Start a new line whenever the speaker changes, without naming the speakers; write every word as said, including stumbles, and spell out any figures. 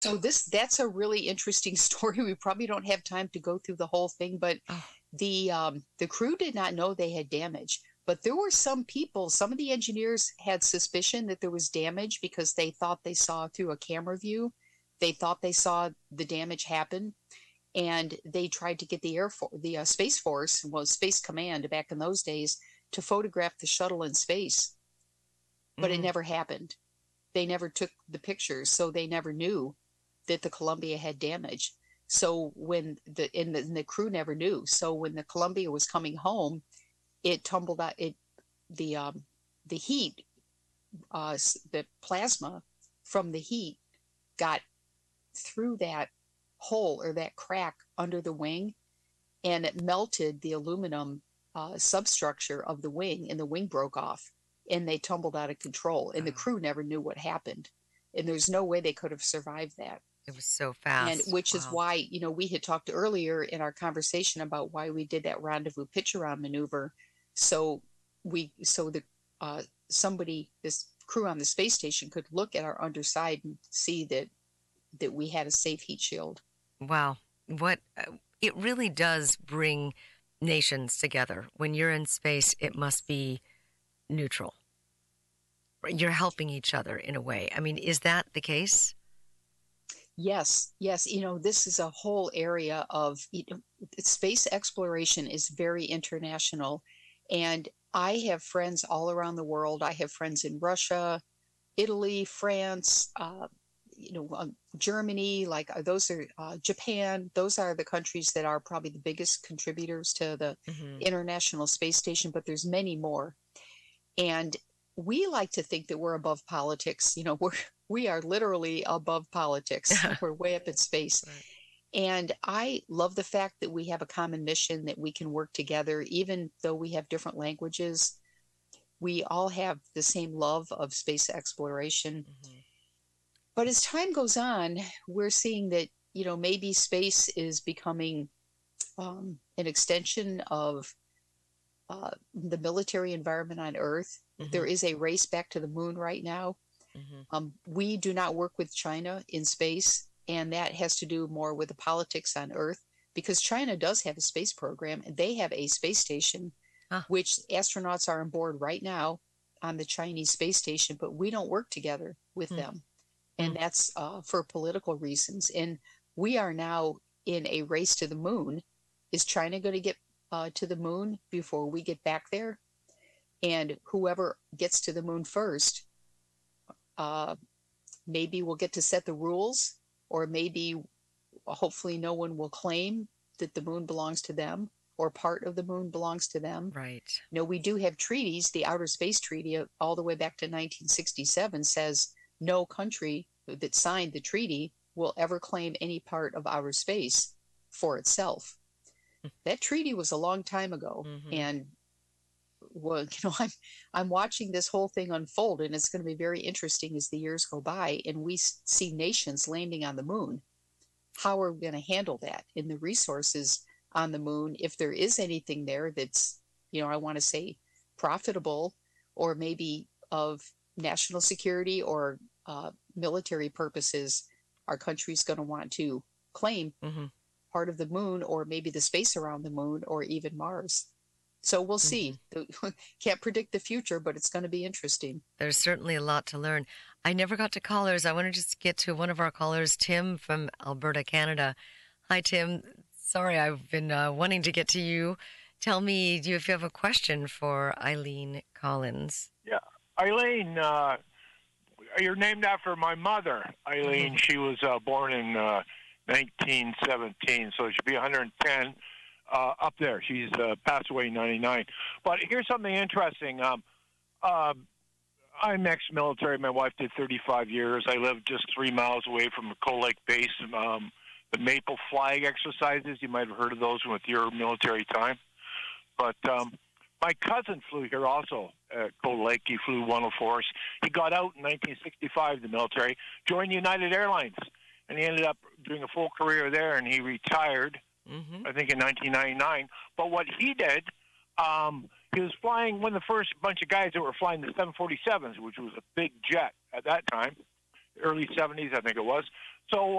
So this that's a really interesting story. We probably don't have time to go through the whole thing, but
Oh,
the um, the crew did not know they had damage. But there were some people, some of the engineers had suspicion that there was damage because they thought they saw through a camera view. They thought they saw the damage happen, and they tried to get the air for the uh, space force, well, space command back in those days, to photograph the shuttle in space, but it
mm,
never happened. They never took the pictures, so they never knew that the Columbia had damage. So when the and the, and the crew never knew. So when the Columbia was coming home, it tumbled out. It the um, the heat, uh, the plasma from the heat got through that hole or that crack under the wing, and it melted the aluminum uh, substructure of the wing, and the wing broke off, and they tumbled out of control. And the
oh,
crew never knew what happened, and there's no way they could have survived that.
it was so
And
fast.
which is
Wow.
why, you know, we had talked earlier in our conversation about why we did that rendezvous pitch around maneuver. So we, so that uh, somebody, this crew on the space station could look at our underside and see that that we had a safe heat shield.
Wow. What uh, it really does bring nations together. When you're in space, it must be neutral. You're helping each other in a way. I mean, is that the case?
Yes, yes. You know, this is a whole area of, you know, space exploration is very international. And I have friends all around the world. I have friends in Russia, Italy, France, uh, you know, uh, Germany, like uh, those are uh, Japan. Those are the countries that are probably the biggest contributors to the
Hmm.
International Space Station, but there's many more. And we like to think that we're above politics. You know, we're we are literally above politics. We're way up in space.
Right.
And I love the fact that we have a common mission, that we can work together, even though we have different languages. We all have the same love of space exploration.
Hmm.
But as time goes on, we're seeing that, you know, maybe space is becoming um, an extension of uh, the military environment on Earth. There
Hmm.
is a race back to the moon right now.
Hmm.
Um, we do not work with China in space, and that has to do more with the politics on Earth, because China does have a space program. They have a space station,
Ah,
which astronauts are on board right now on the Chinese space station, but we don't work together with
mm,
them.
mm.
And that's uh, for political reasons. And we are now in a race to the moon. Is China going to get uh, to the moon before we get back there? And whoever gets to the moon first, uh, maybe we'll get to set the rules, or maybe hopefully no one will claim that the moon belongs to them or part of the moon belongs to them.
Right.
You know, we do have treaties. The Outer Space Treaty, uh, all the way back to nineteen sixty-seven, says no country that signed the treaty will ever claim any part of outer space for itself. That treaty was a long time ago,
Hmm.
and well, you know, I'm I'm watching this whole thing unfold, and it's going to be very interesting as the years go by, and we see nations landing on the moon. How are we going to handle that in the resources on the moon? If there is anything there that's, you know, I want to say profitable, or maybe of national security or uh, military purposes, our country's going to want to claim
Hmm.
part of the moon, or maybe the space around the moon, or even Mars. So we'll
Hmm.
see. Can't predict the future, but it's going to be interesting.
There's certainly a lot to learn. I never got to callers. I want to just get to one of our callers, Tim from Alberta, Canada. Hi, Tim. Sorry, I've been uh, wanting to get to you. Tell me, do you, if you have a question for Eileen Collins?
Yeah, Eileen, uh, you're named after my mother, Eileen. She was uh, born in uh, nineteen seventeen, so she'll be one hundred ten uh, up there. She's uh, passed away in ninety-nine. But here's something interesting. Um, uh, I'm ex-military. My wife did thirty-five years. I live just three miles away from the Cold Lake base. Um, the Maple Flag exercises, you might have heard of those with your military time. But um, my cousin flew here also at Cold Lake. He flew one oh fours. He got out in nineteen sixty-five, the military, joined United Airlines, and he ended up doing a full career there, and he retired,
Mm-hmm.
I think, in nineteen ninety-nine. But what he did, um, he was flying one of the first bunch of guys that were flying the seven forty-sevens, which was a big jet at that time, early seventies, I think it was. So